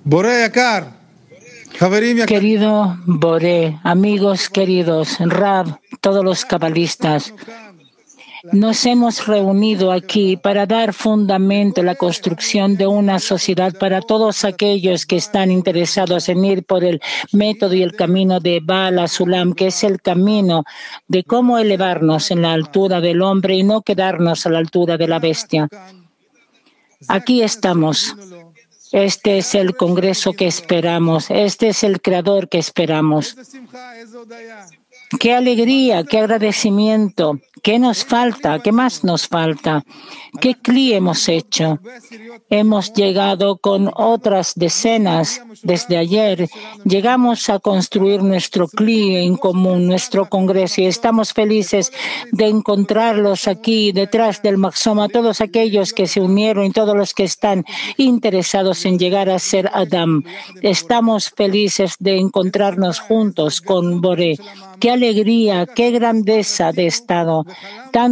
Querido Boré, amigos queridos, Rab, todos los cabalistas, nos hemos reunido aquí para dar fundamento a la construcción de una sociedad para todos aquellos que están interesados en ir por el método y el camino de Baal HaSulam, que es el camino de cómo elevarnos en la altura del hombre y no quedarnos a la altura de la bestia. Aquí estamos. Este es el Congreso que esperamos. Este es el Creador que esperamos. ¡Qué alegría! ¡Qué agradecimiento! ¿Qué nos falta? ¿Qué más nos falta? ¿Qué cli hemos hecho? Hemos llegado con otras decenas desde ayer. Llegamos a construir nuestro cli en común, nuestro congreso, y estamos felices de encontrarlos aquí detrás del Maxoma, todos aquellos que se unieron y todos los que están interesados en llegar a ser Adam. Estamos felices de encontrarnos juntos con Boré. ¡Qué alegría! ¡Qué grandeza de estado!